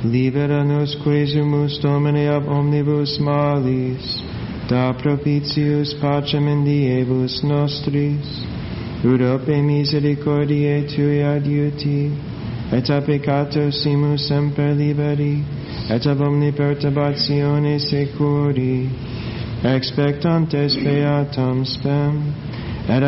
Libera nos quesumus Domine ab omnibus malis, da propitius pacem in diebus nostris, ut ope misericordiae Tui adiuti, et a peccatossimus semper liberi, et ab omni perturbatione securi, expectantes beatam spem.